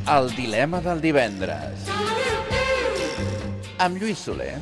El dilema del divendres. Amb Lluís Soler.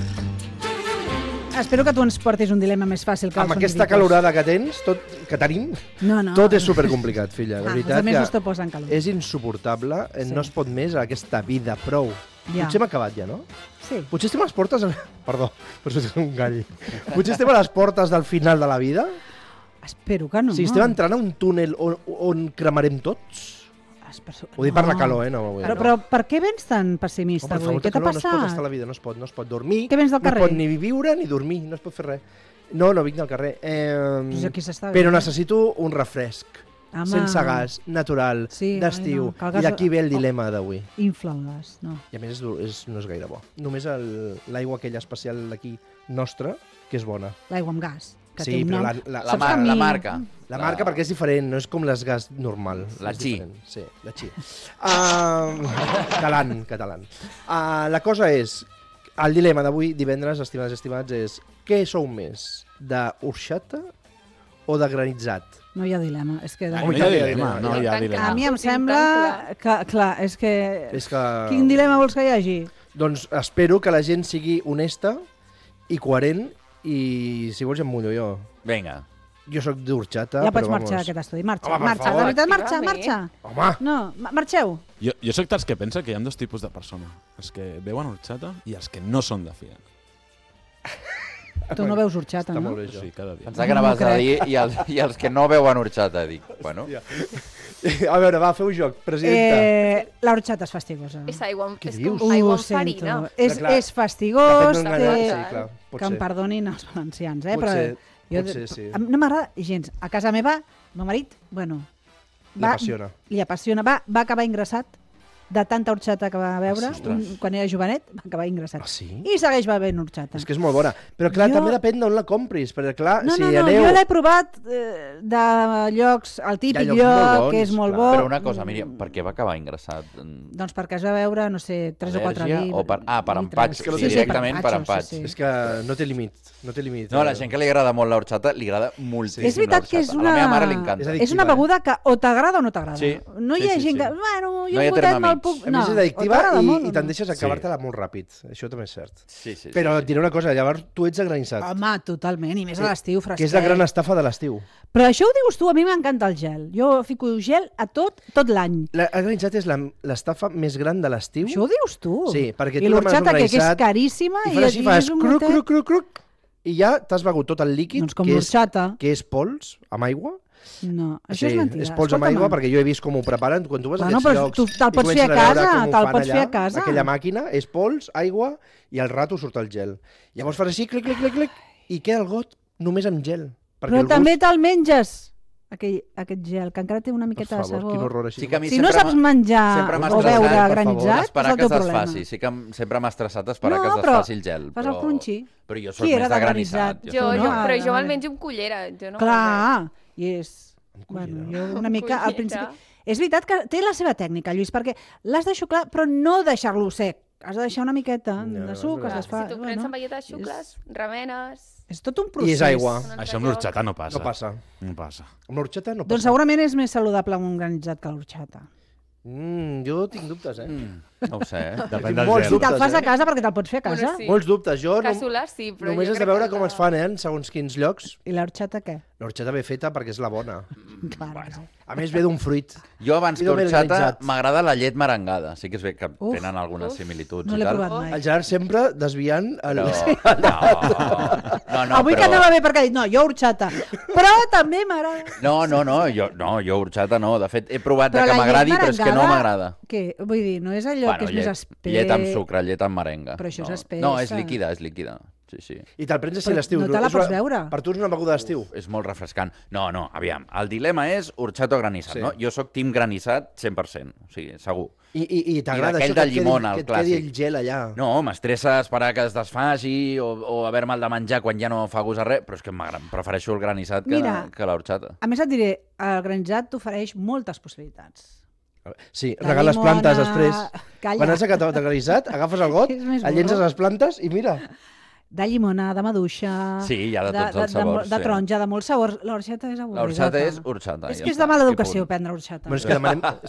Espero que tu ens portis un dilema més fàcil que Amb aquesta calorada que tens, que tenim, tot és supercomplicat, filla. La veritat que és insuportable, no es pot més aquesta vida, prou. Potser hem acabat ja, no? Sí. Potser estem a les portes... Perdó, però és un gall. Potser estem a les portes del final de la vida? Espero que no. Si estem entrant a un túnel on cremarem tots? Ho dic per la calor, no? Però per què vens tan pessimista avui? Què t'ha passat? No es pot estar a la vida, no es pot dormir. Què vens del carrer? No es pot ni viure ni dormir, no es pot fer res. No vinc del carrer. Però necessito un refresc. Sense gas, natural, d'estiu. I d'aquí ve el dilema d'avui. Infla el gas, no. I a més no és gaire bo. Només l'aigua aquella especial d'aquí nostra, que és bona. L'aigua amb gas. Sí, però la marca. La marca perquè és diferent, no és com les gas normal. La Chi. Sí, la Chi. Catalán. La cosa és, el dilema d'avui, divendres, estimades i estimats, és què sou més, d'orxata o de granitzat? No hi ha dilema. No hi ha dilema. A mi em sembla que, clar, és que... Quin dilema vols que hi hagi? Doncs espero que la gent sigui honesta i coherent i si vols ja em mullo jo. Vinga. Jo sóc d'orxata, ja pots marxar aquest estudi. Marxa. De veritat, marxa. Home! No, marxeu. Jo sóc dels que pensa que hi ha dos tipus de persona. Els que veuen orxata i els que no són de fiar. Tu no veus orxata, no? Sí, cada dia. Pensava que anaves a dir i els que no veuen orxata, dic. Bueno. A veure, va, feu joc, presidenta. L'orxata és fastigosa. És aigua amb farina. És fastigós, que em perdonin els valencians, Potser, sí. No m'agrada gens. A casa meva, el meu marit, li apassiona. Va acabar ingressat de tanta orxata que va beure quan era jovenet, va acabar ingressat. Sí? I segueix bevent orxata. És que és molt bona. Però clar, també depèn d'on la compris. Perquè clar, si aneu... Jo l'he provat de llocs, el típic lloc, que és molt bo. Però una cosa, Míriam, per què va acabar ingressat? Doncs perquè es va beure, no sé, 3 o 4 litres. Per empatx, directament per empatx. És que no té límit. No, a la gent que li agrada molt l'orxata, li agrada moltíssim l'orxata. És veritat que a la meva mare li encanta. És una beguda que o t'agrada o no t'agrada. No hi ha gent que... Bueno, jo un gotet me'l puc... A més és addictiva i te'n deixes acabar-te-la molt ràpid. Això també és cert. Però et diré una cosa, llavors tu ets agranitzat. Home, totalment, i més a l'estiu, fresquet. Que és la gran estafa de l'estiu. Però això ho dius tu, a mi m'encanta el gel. Jo fico gel a tot l'any. L'agranitzat és l'estafa més gran de l'estiu. Això ho dius tu. Sí, perquè tu demanes un granitzat... I l'orxata, que és caríssima. I fas així, fas cruc, i ja t'has begut tot el líquid, que és pols, amb aigua. No, això és mentida. És pols amb aigua, perquè jo he vist com ho preparen quan tu vas a aquests llocs. Tu te'l pots fer a casa, te'l pots fer a casa. Aquella màquina és pols, aigua, i al rato surt el gel. Llavors fas així, clic, i queda el got només amb gel. Però també te'l menges, aquest gel, que encara té una miqueta de sabor. Quin horror així. Si no saps menjar o beure granitzat, és el teu problema. Sí que sempre m'ha estressat esperar que es desfaci el gel. Fas el crunchy. Però jo soc més de granitzat. Però jo me'l menjo amb cullera. Clar, i és... Bueno, jo una mica al principi... És veritat que té la seva tècnica, Lluís, perquè l'has de xuclar, però no deixar-lo sec. Has de deixar una miqueta de suc, es desfà... Si tu prens amb velleta, xucles, remenes... És tot un procés. I és aigua. Això amb l'orxata no passa. No passa. Amb l'orxata no passa. Doncs segurament és més saludable amb un granitzat que l'orxata. Jo tinc dubtes, No ho sé, Depèn del gel. Si te'l fas a casa, perquè te'l pots fer a casa. Molts dubtes. Jo Cassoles sí, però només has de veure com es fan, segons quins llocs. I l'orxata què? L'orxata ve feta perquè és la bona. Clar. A més ve d'un fruit. Jo abans que orxata m'agrada la llet merengada. Sí que és bé que tenen algunes similituds. No l'he provat mai. El Gerard sempre desviant... Avui que anava bé perquè ha dit, no, jo orxata. Però també m'agrada. No, jo orxata no. De fet, he provat que m'agradi, però és que no m'agrada. Què? Vull dir, no és allò que és més espès. Llet amb sucre, llet amb merenga. Però això és espès. No, és líquida. Sí. I te'l prens així a l'estiu. No te la pots veure. Per tu és una beguda d'estiu. És molt refrescant. No, aviam. El dilema és orxata o granissat, no? Jo sóc team granissat 100%, o sigui, segur. I t'agrada això que et quedi el gel allà. No, m'estressa esperar que es desfaci o haver-me'l de menjar quan ja no fa gust a res, però és que prefereixo el granissat que l'orxata. A més et diré, el granissat t'ofereix moltes possibilitats. Sí, regales plantes després. Quan has acabat el granissat, agafes el got, el llences a les plantes i mira... De llimona, de maduixa... Sí, hi ha de tots els sabors. De taronja, de molts sabors. L'orxata és avorrida. L'orxata és orxata. És que és de mala educació prendre orxata. És que